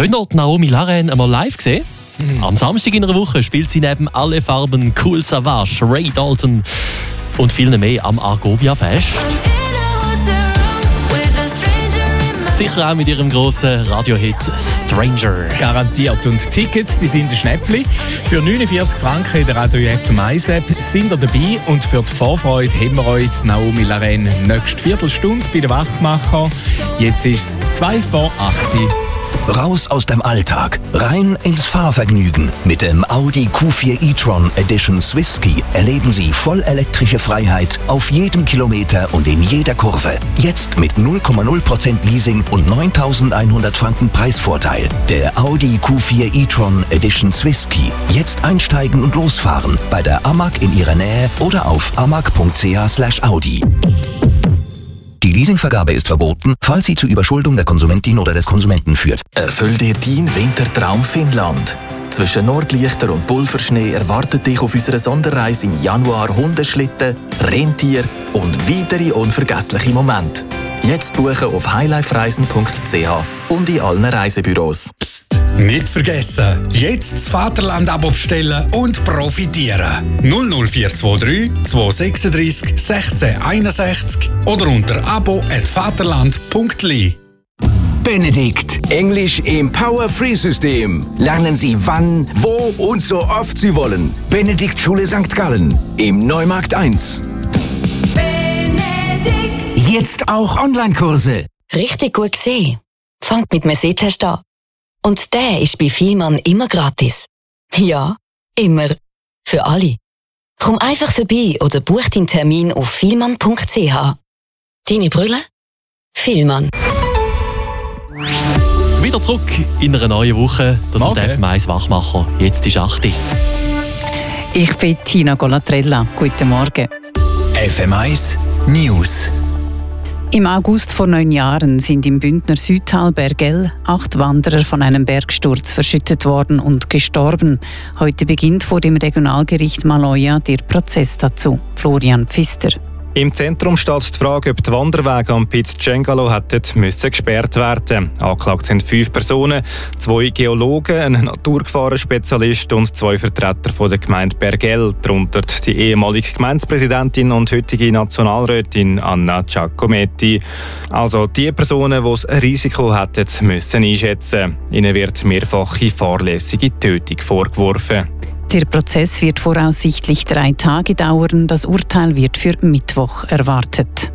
Wollt ihr Naomi Laren einmal live sehen? Am Samstag in einer Woche spielt sie neben Alle Farben, Cool Savage, Ray Dalton und vielen mehr am Argovia Fest. Sicher auch mit ihrem grossen Radiohit Stranger. Garantiert. Und Tickets, die sind ein Schnäppli. Für 49 Franken in der Radio FM1 App sind ihr dabei. Und für die Vorfreude haben wir euch Naomi Laren nächste Viertelstunde bei den Wachmacher. Jetzt ist es 7:55. Raus aus dem Alltag, rein ins Fahrvergnügen. Mit dem Audi Q4 e-tron Edition Swiss-Ski erleben Sie vollelektrische Freiheit auf jedem Kilometer und in jeder Kurve. Jetzt mit 0,0% Leasing und 9.100 Franken Preisvorteil. Der Audi Q4 e-tron Edition Swiss-Ski. Jetzt einsteigen und losfahren bei der AMAG in Ihrer Nähe oder auf amag.ch/Audi. Die Leasingvergabe ist verboten, falls sie zu Überschuldung der Konsumentin oder des Konsumenten führt. Erfüll dir deinen Wintertraum Finnland. Zwischen Nordlichter und Pulverschnee erwartet dich auf unserer Sonderreise im Januar Hundeschlitten, Rentier und weitere unvergessliche Momente. Jetzt buchen auf highlifereisen.ch und in allen Reisebüros. Psst, nicht vergessen, jetzt das Vaterland-Abo bestellen und profitieren. 00423 236 1661 oder unter abo@vaterland.li. Benedikt. Englisch im Power-Free-System. Lernen Sie wann, wo und so oft Sie wollen. Benedikt Schule St. Gallen. Im Neumarkt 1. Jetzt auch Online-Kurse. Richtig gut gesehen. Fangt mit einem Sehtest an. Und der ist bei Vielmann immer gratis. Ja, immer. Für alle. Komm einfach vorbei oder buch deinen Termin auf vielmann.ch. Deine Brille? Vielmann. Wieder zurück in einer neuen Woche. Das sind FM1 Wachmacher. Jetzt ist 8 Uhr. Ich bin Tina Golatrella. Guten Morgen. FM1 News. Im August vor 9 Jahren sind im Bündner Südtal Bergell 8 Wanderer von einem Bergsturz verschüttet worden und gestorben. Heute beginnt vor dem Regionalgericht Maloja der Prozess dazu. Florian Pfister. Im Zentrum steht die Frage, ob die Wanderwege am Piz Cengalo hätten gesperrt werden. Angeklagt sind 5 Personen, 2 Geologen, ein Naturgefahrenspezialist und 2 Vertreter von der Gemeinde Bergell, darunter die ehemalige Gemeindepräsidentin und heutige Nationalrätin Anna Giacometti. Also die Personen, die das Risiko hätten müssen einschätzen. Ihnen wird mehrfache fahrlässige Tötung vorgeworfen. Der Prozess wird voraussichtlich 3 Tage dauern. Das Urteil wird für Mittwoch erwartet.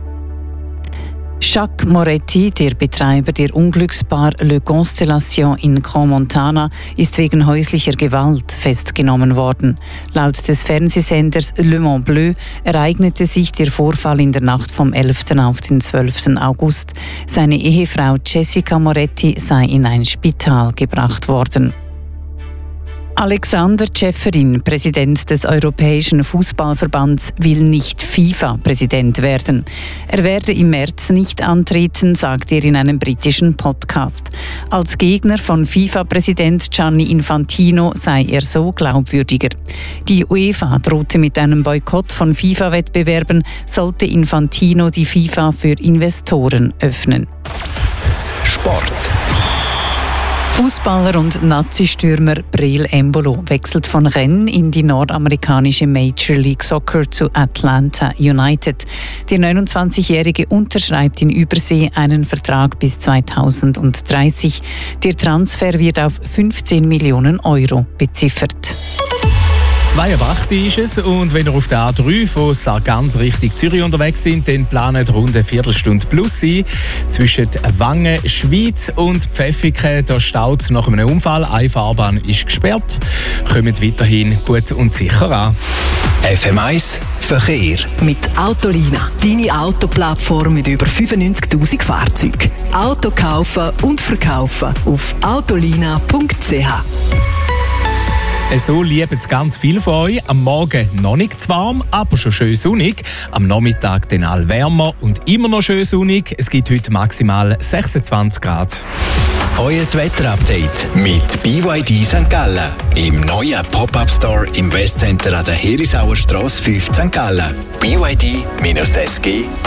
Jacques Moretti, der Betreiber der Unglücksbar Le Constellation in Crans-Montana, ist wegen häuslicher Gewalt festgenommen worden. Laut des Fernsehsenders Le Mans Bleu ereignete sich der Vorfall in der Nacht vom 11. auf den 12. August. Seine Ehefrau Jessica Moretti sei in ein Spital gebracht worden. Alexander Ceferin, Präsident des Europäischen Fußballverbands, will nicht FIFA-Präsident werden. Er werde im März nicht antreten, sagt er in einem britischen Podcast. Als Gegner von FIFA-Präsident Gianni Infantino sei er so glaubwürdiger. Die UEFA drohte mit einem Boykott von FIFA-Wettbewerben, sollte Infantino die FIFA für Investoren öffnen. Sport. Fußballer und Nazi-Stürmer Breel Embolo wechselt von Rennes in die nordamerikanische Major League Soccer zu Atlanta United. Der 29-Jährige unterschreibt in Übersee einen Vertrag bis 2030. Der Transfer wird auf 15 Millionen Euro beziffert. 2:08 ist es und wenn ihr auf der A3 von Sargans Richtung Zürich unterwegs sind, dann planet rund eine Viertelstunde plus ein. Zwischen Wangen, Schweiz und Pfäffiken, da staut es nach einem Unfall. Eine Fahrbahn ist gesperrt. Kommt weiterhin gut und sicher an. FM1 Verkehr. Mit Autolina, deine Autoplattform mit über 95'000 Fahrzeugen. Auto kaufen und verkaufen auf autolina.ch. So lieben es ganz viele von euch. Am Morgen noch nicht zu warm, aber schon schön sonnig. Am Nachmittag dann all wärmer und immer noch schön sonnig. Es gibt heute maximal 26 Grad. Euer Wetterupdate mit BYD St. Gallen. Im neuen Pop-Up-Store im Westcenter an der Herisauer Strasse 5 St. Gallen. BYD-SG.ch